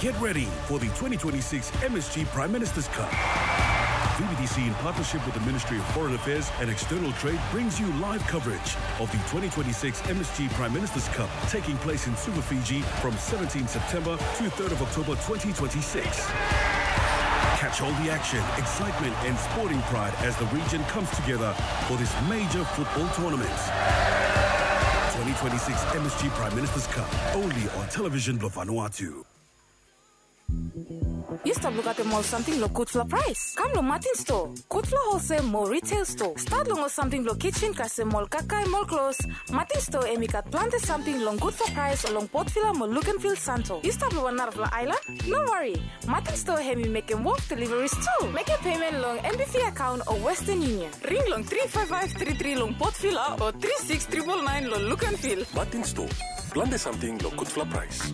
Get ready for the 2026 MSG Prime Minister's Cup. VBDC, in partnership with the Ministry of Foreign Affairs and External Trade, brings you live coverage of the 2026 MSG Prime Minister's Cup, taking place in Suva, Fiji from 17 September to 3rd of October 2026. Catch all the action, excitement and sporting pride as the region comes together for this major football tournament. 2026 MSG Prime Minister's Cup, only on television Vanuatu. You stop look at the mall something lo good for price. Come lo Martin store. Good for wholesale mall retail store. Start long or something lo kitchen kase mall kakai mall close. Martin store emikat planted something long good for price along Port Villa mall look and feel Santo. You stop lo one of la island? No worry. Martin store hemi making walk deliveries too. Make a payment long MBC account or Western Union. Ring long 35533 long Port Villa or 36999 lo look and feel. Martin store. Planted something lo good for price.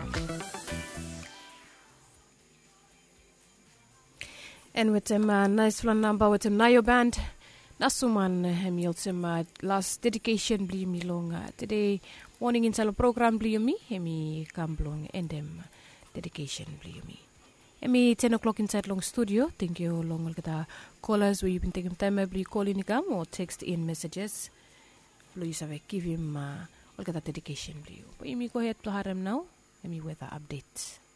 En with him nice flan number with him Nayo band. Nasuman hem yeltsem last dedication bli mi long today morning in salo program bli mi hemi kamblong and them dedication bli mi. Hemi 10 o'clock inside long studio. Thank you long kata callers where you been taking time bli calling ikam or text in messages. Bli save give him kata dedication bli. But you go ahead to harem now. Hemi weather update.